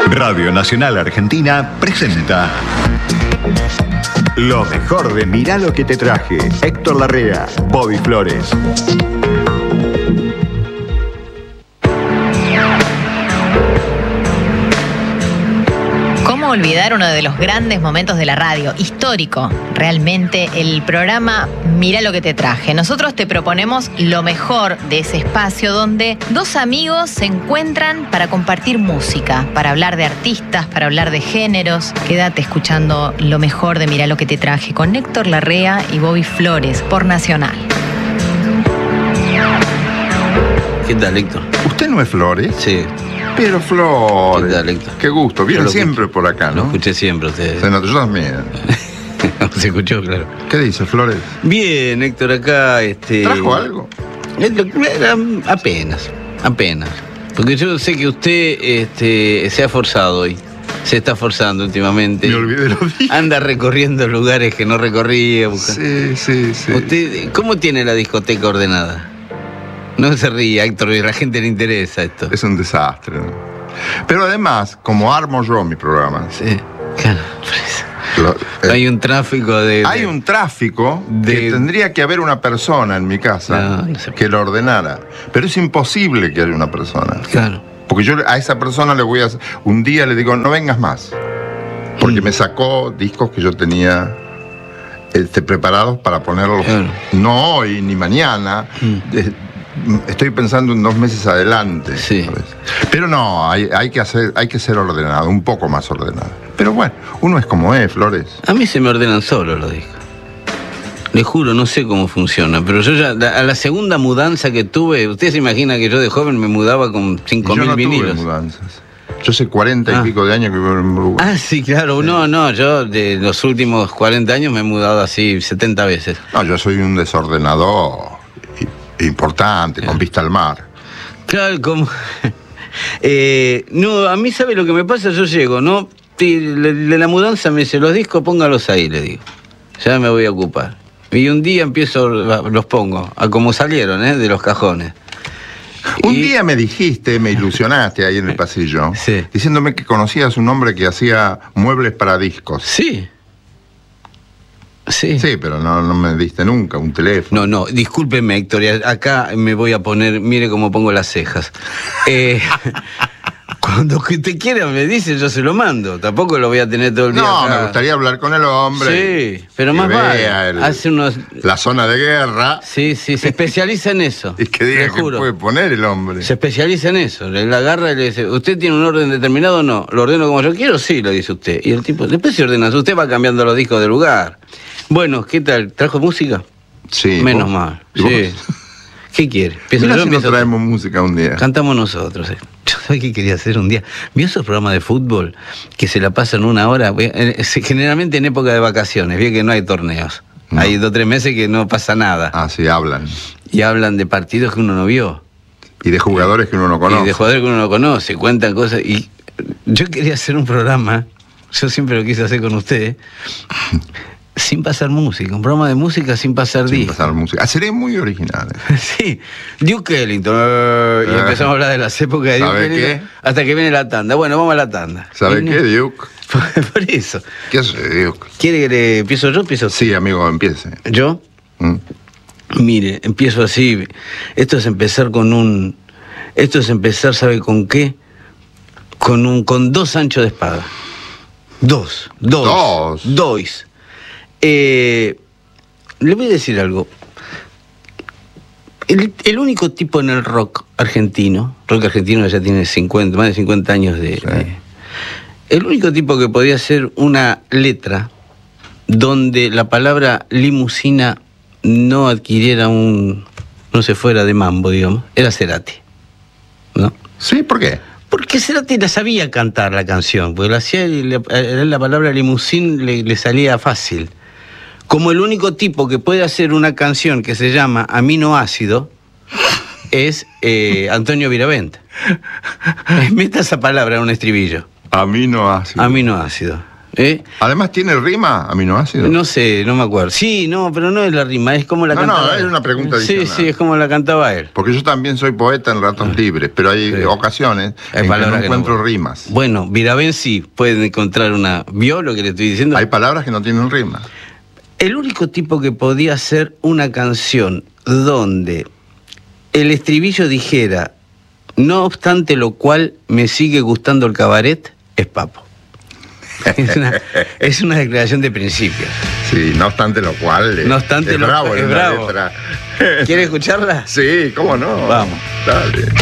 Radio Nacional Argentina presenta lo mejor de Mirá lo que te traje. Héctor Larrea, Bobby Flores. ¿Cómo olvidar uno de los grandes momentos de la radio? Histórico, realmente, el programa Mirá lo que te traje. Nosotros te proponemos lo mejor de ese espacio donde dos amigos se encuentran para compartir música, para hablar de artistas, para hablar de géneros. Quédate escuchando lo mejor de Mirá lo que te traje con Héctor Larrea y Bobby Flores por Nacional. ¿Qué tal, Héctor? ¿Usted no es Flores? Sí. Pero Flores. ¿Qué tal, Héctor? Qué gusto. Viene siempre por acá, ¿no? Lo escuché siempre ustedes. Se nota, yo también. Se escuchó, claro. ¿Qué dice, Flores? Bien, Héctor, acá ¿Trajo algo? Apenas. Porque yo sé que usted se ha forzado hoy. Se está forzando últimamente. Me olvidé los días. Anda recorriendo lugares que no recorría. Sí. ¿Usted cómo tiene la discoteca ordenada? No se ría, Héctor, y a la gente le interesa esto. Es un desastre, ¿no? Pero además, como armo yo mi programa. Sí, claro. Hay un tráfico Hay un tráfico que tendría que haber una persona en mi casa que lo ordenara. Pero es imposible que haya una persona. Claro. Porque yo a esa persona le voy a... Un día le digo, no vengas más. Porque me sacó discos que yo tenía preparados para ponerlos. Claro. No hoy ni mañana. Estoy pensando en 2 meses adelante. Sí. ¿Sabes? Pero no, hay que ser ordenado, un poco más ordenado. Pero bueno, uno es como es, Flores. A mí se me ordenan solos los discos. Le juro, no sé cómo funciona, pero yo ya, a la segunda mudanza que tuve, usted se imagina que yo de joven me mudaba con 5.000 vinilos. Yo no tuve mudanzas. Yo hace 40 y pico de años que vivo en Uruguay. Ah, sí, claro. Sí. No, yo de los últimos 40 años me he mudado así 70 veces. No, yo soy un desordenador importante, con vista al mar. Claro, como... no, a mí, ¿sabe lo que me pasa? Yo llego, ¿no? De la mudanza me dice, los discos póngalos ahí, le digo. Ya me voy a ocupar. Y un día los pongo, a como salieron, de los cajones. Un día me dijiste, me ilusionaste ahí en el pasillo, sí, diciéndome que conocías un hombre que hacía muebles para discos. Sí. Sí. Sí, pero no me diste nunca un teléfono. No, discúlpeme, Héctor, acá me voy a poner, mire cómo pongo las cejas. Cuando usted quiera me dice, yo se lo mando. Tampoco lo voy a tener todo el día. No, acá. Me gustaría hablar con el hombre. Sí, pero más vale. Hace la zona de guerra. Sí, se especializa en eso. Y que diga que puede poner el hombre. Se especializa en eso. Le agarra y le dice, ¿usted tiene un orden determinado o no? ¿Lo ordeno como yo quiero? Sí, le dice usted. Y el tipo, después se ordena. Usted va cambiando los discos de lugar. Bueno, ¿qué tal? ¿Trajo música? Sí. Menos mal. Sí. ¿Qué quiere? Mira si nos traemos música un día. Cantamos nosotros. Yo sabía qué quería hacer un día. ¿Vio esos programas de fútbol que se la pasan 1 hora? Generalmente en época de vacaciones. Vio que no hay torneos. No. Hay 2 o 3 meses que no pasa nada. Ah, sí, hablan. Y hablan de partidos que uno no vio. Y de jugadores que uno no conoce. Y de jugadores que uno no conoce. Cuentan cosas. Y yo quería hacer un programa, yo siempre lo quise hacer con usted, sin pasar música, un programa de música sin pasar discos. Sin pasar música. Sería muy original. Sí, Duke Ellington. Y empezamos a hablar de las épocas de Duke Ellington. Hasta que viene la tanda. Bueno, vamos a la tanda. ¿Sabe qué, Duke? Por eso. ¿Qué hace, Duke? ¿Quiere que le empiezo yo? ¿Empiezo? Sí, amigo, empiece. ¿Yo? Mire, empiezo así. Esto es empezar, ¿sabe con qué? Con 2 anchos de espada. Dos. Le voy a decir algo. El único tipo en el rock argentino ya tiene más de 50 años el único tipo que podía hacer una letra donde la palabra limusina no adquiriera no se fuera de mambo, digamos, era Cerati, ¿no? Sí, ¿por qué? Porque Cerati la sabía cantar la canción, porque la palabra limusín le salía fácil. Como el único tipo que puede hacer una canción que se llama Aminoácido es Antonio Viravent. Meta esa palabra en un estribillo. Aminoácido. Aminoácido. Además, ¿tiene rima aminoácido? No sé, no me acuerdo. Sí, no, pero no es la rima, es como la cantaba. No, es una pregunta adicional. Sí, es como la cantaba él. Porque yo también soy poeta en ratos libres, pero hay ocasiones en que no encuentro rimas. Bueno, Virabén sí pueden encontrar una... ¿Vio lo que le estoy diciendo? Hay palabras que no tienen rima. El único tipo que podía hacer una canción donde el estribillo dijera, no obstante lo cual me sigue gustando el cabaret, es Papo. Es una declaración de principios. Sí, no obstante lo cual. No obstante es bravo. ¿Quiere escucharla? Sí, cómo no. Vamos. Dale.